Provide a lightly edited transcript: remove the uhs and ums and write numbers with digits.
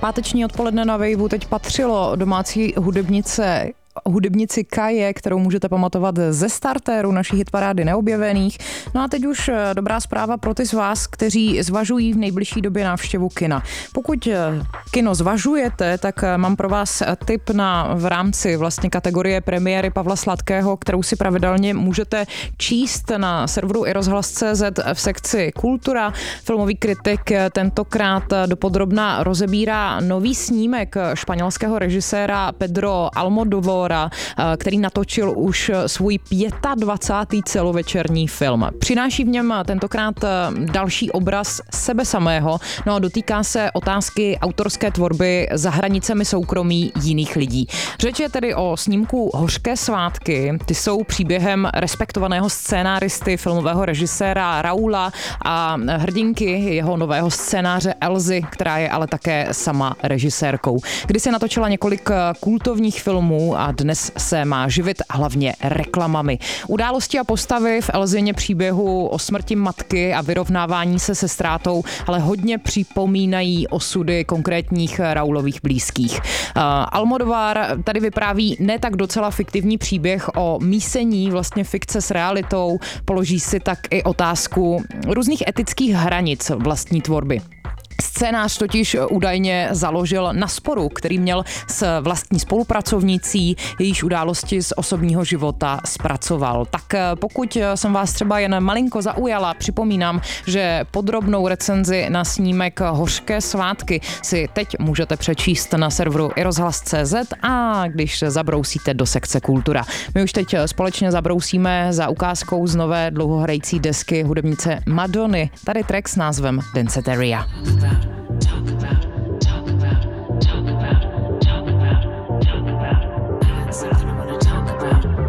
Páteční odpoledne na Waveu teď patřilo domácí hudebnici Kaje, kterou můžete pamatovat ze startéru naší hitparády Neobjevených. No a teď už dobrá zpráva pro ty z vás, kteří zvažují v nejbližší době návštěvu kina. Pokud kino zvažujete, tak mám pro vás tip v rámci vlastně kategorie premiéry Pavla Sladkého, kterou si pravidelně můžete číst na serveru iRozhlas.cz v sekci Kultura. Filmový kritik tentokrát dopodrobna rozebírá nový snímek španělského režiséra Pedro Almodóvara, který natočil už svůj 25. celovečerní film. Přináší v něm tentokrát další obraz sebe samého, no a dotýká se otázky autorské tvorby za hranicemi soukromí jiných lidí. Řeč je tedy o snímku Hořké svátky. Ty jsou příběhem respektovaného scénáristy, filmového režiséra Raula a hrdinky jeho nového scénáře Elzy, která je ale také sama režisérkou. Kdysi natočila několik kultovních filmů a dnes se má živit hlavně reklamami. Události a postavy v Elzině příběhu o smrti matky a vyrovnávání se se ztrátou, ale hodně připomínají osudy konkrétních Raulových blízkých. Almodóvar tady vypráví ne tak docela fiktivní příběh o mísení vlastně fikce s realitou, položí si tak i otázku různých etických hranic vlastní tvorby. Scénář totiž údajně založil na sporu, který měl s vlastní spolupracovnicí, jejíž události z osobního života zpracoval. Tak pokud jsem vás třeba jen malinko zaujala, připomínám, že podrobnou recenzi na snímek Hořké svátky si teď můžete přečíst na serveru iRozhlas.cz a když zabrousíte do sekce Kultura. My už teď společně zabrousíme za ukázkou z nové dlouhohrající desky hudebnice Madony. Tady track s názvem Danceteria.